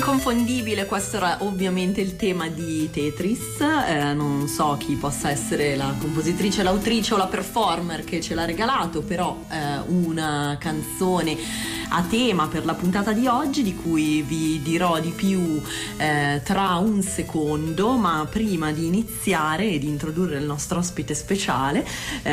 Inconfondibile, questo era ovviamente il tema di Tetris. Non so chi possa essere la compositrice, l'autrice o la performer che ce l'ha regalato, però una canzone a tema per la puntata di oggi, di cui vi dirò di più tra un secondo. Ma prima di iniziare e di introdurre il nostro ospite speciale,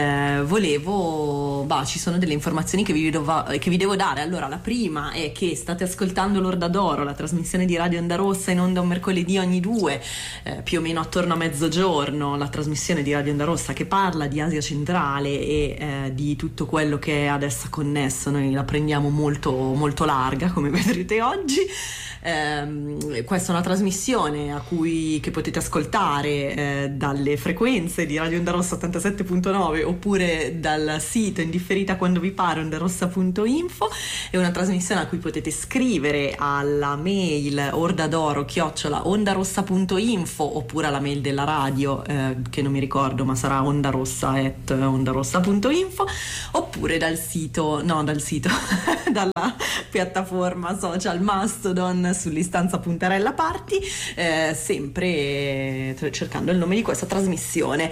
ci sono delle informazioni che vi devo dare. Allora, la prima è che state ascoltando l'Orda d'Oro, la trasmissione di Radio Onda Rossa, in onda un mercoledì ogni due, più o meno attorno a mezzogiorno, la trasmissione di Radio Onda Rossa che parla di Asia centrale e di tutto quello che è ad essa connesso. Noi la prendiamo molto, molto larga, come vedrete oggi. Questa è una trasmissione che potete ascoltare dalle frequenze di Radio Onda Rossa 87.9 oppure dal sito indifferita quando vi pare ondarossa.info. È una trasmissione a cui potete scrivere alla mail ordadoro@ondarossa.info oppure alla mail della radio che non mi ricordo, ma sarà ondarossa@ondarossa.info, oppure dalla piattaforma social Mastodon sull'istanza Puntarella Party, sempre cercando il nome di questa trasmissione.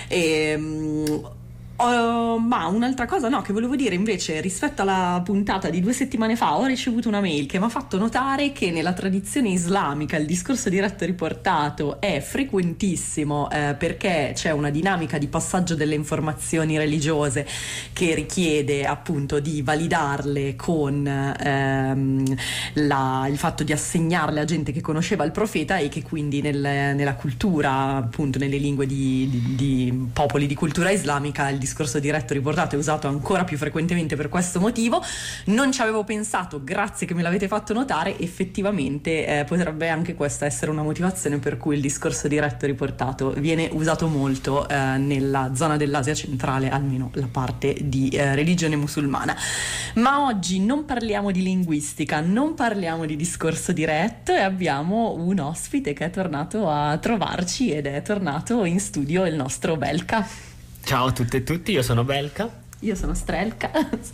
Ma un'altra cosa che volevo dire invece, rispetto alla puntata di 2 settimane fa, ho ricevuto una mail che mi ha fatto notare che nella tradizione islamica il discorso diretto riportato è frequentissimo, perché c'è una dinamica di passaggio delle informazioni religiose che richiede appunto di validarle con il fatto di assegnarle a gente che conosceva il profeta, e che quindi nella cultura, appunto nelle lingue di popoli di cultura islamica, il discorso diretto riportato è usato ancora più frequentemente per questo motivo. Non ci avevo pensato, grazie che me l'avete fatto notare. Effettivamente potrebbe anche questa essere una motivazione per cui il discorso diretto riportato viene usato molto nella zona dell'Asia centrale, almeno la parte di religione musulmana. Ma oggi non parliamo di linguistica, non parliamo di discorso diretto, e abbiamo un ospite che è tornato a trovarci, ed è tornato in studio il nostro Belka. Ciao a tutte e tutti, io sono Belka. Io sono Strelka.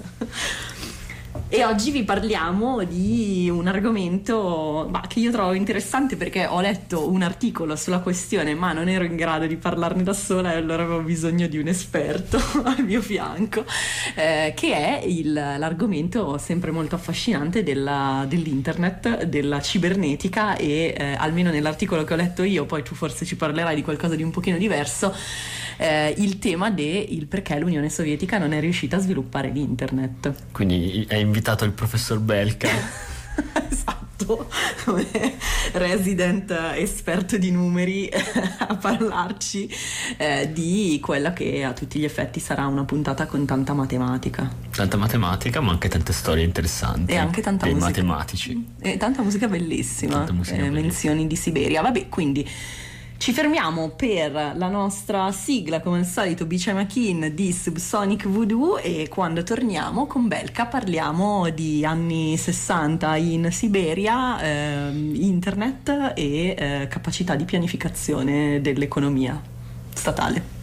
E oggi vi parliamo di un argomento che io trovo interessante, perché ho letto un articolo sulla questione ma non ero in grado di parlarne da sola, e allora avevo bisogno di un esperto al mio fianco, che è l'argomento sempre molto affascinante dell'internet, della cibernetica, e almeno nell'articolo che ho letto io, poi tu forse ci parlerai di qualcosa di un pochino diverso, il tema del perché l'Unione Sovietica non è riuscita a sviluppare l'internet. Quindi hai invitato il professor Belka. Esatto, come resident esperto di numeri, a parlarci di quella che a tutti gli effetti sarà una puntata con tanta matematica. Tanta matematica, ma anche tante storie interessanti. E anche tanta musica. Matematici. E tanta musica bellissima. Menzioni di Siberia. Vabbè, quindi ci fermiamo per la nostra sigla, come al solito, Bice Makin di Subsonic Voodoo, e quando torniamo con Belka parliamo di anni 60 in Siberia, internet e capacità di pianificazione dell'economia statale.